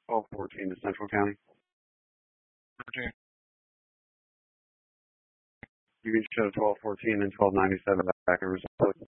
1214 to Central County. Virginia. You can show 1214 and 1297 back in result.